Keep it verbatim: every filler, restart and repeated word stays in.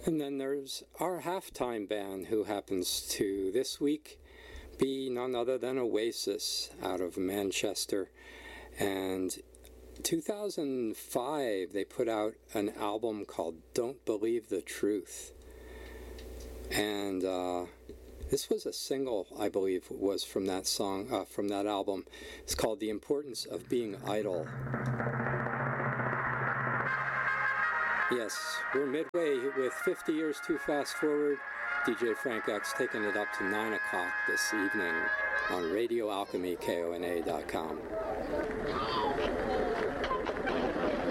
And then there's our halftime band, who happens to this week be none other than Oasis out of Manchester. And two thousand five, they put out an album called Don't Believe the Truth. And uh, this was a single, I believe, was from that song, uh, from that album. It's called The Importance of Being Idle. Yes, we're midway with fifty years too fast forward. D J Frank X taking it up to nine o'clock this evening on Radio Alchemy, K O N A dot com.